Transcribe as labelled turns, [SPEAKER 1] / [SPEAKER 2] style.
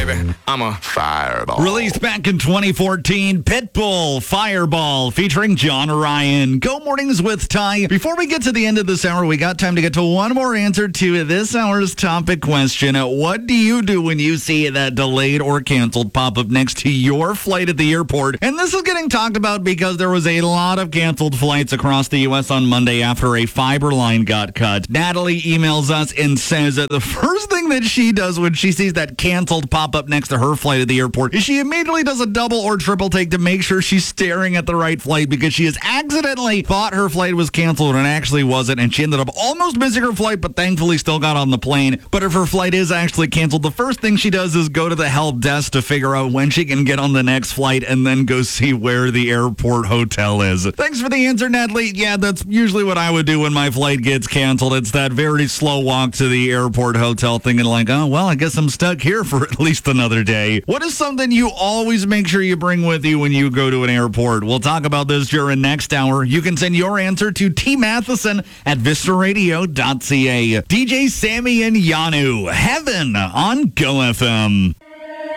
[SPEAKER 1] baby. I'm a fireball.
[SPEAKER 2] Released back in 2014, Pitbull, Fireball, featuring John Ryan. Go Mornings with Ty. Before we get to the end of this hour, we got time to get to one more answer to this hour's topic question. What do you do when you see that delayed or canceled pop up next to your flight at the airport? And this is getting talked about because there was a lot of canceled flights across the U.S. on Monday after a fiber line got cut. Natalie emails us and says that the first thing that she does when she sees that canceled pop up next to her flight at the airport is she immediately does a double or triple take to make sure she's staring at the right flight, because she has accidentally thought her flight was canceled and actually wasn't, and she ended up almost missing her flight, but thankfully still got on the plane. But if her flight is actually canceled, the first thing she does is go to the help desk to figure out when she can get on the next flight and then go see where the airport hotel is. Thanks for the answer, Natalie. Yeah, that's usually what I would do when my flight gets canceled. It's that very slow walk to the airport hotel thinking like, oh, well, I guess I'm stuck here for at least another day. What is something you always make sure you bring with you when you go to an airport? We'll talk about this during next hour. You can send your answer to T. Matheson at vistaradio.ca. DJ Sammy and Yanu, Heaven on Go FM.